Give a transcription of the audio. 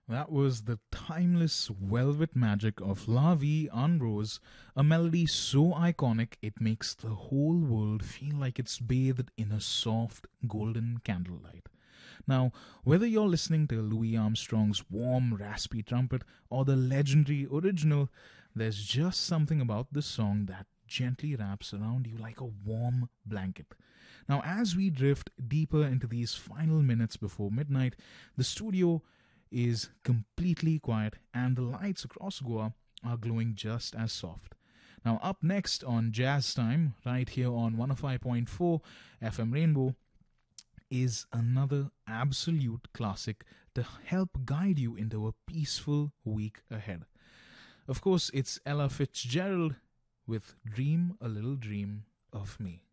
That was the timeless velvet magic of La Vie en Rose, a melody so iconic it makes the whole world feel like it's bathed in a soft golden candlelight. Now, whether you're listening to Louis Armstrong's warm, raspy trumpet or the legendary original, there's just something about this song that gently wraps around you like a warm blanket. Now, as we drift deeper into these final minutes before midnight, the studio is completely quiet and the lights across Goa are glowing just as soft. Now, up next on Jazz Time, right here on 105.4 FM Rainbow, is another absolute classic to help guide you into a peaceful week ahead. Of course, it's Ella Fitzgerald with Dream a Little Dream of Me.